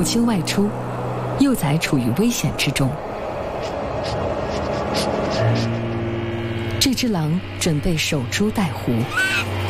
母亲外出，幼崽处于危险之中。这只狼准备守株待狐，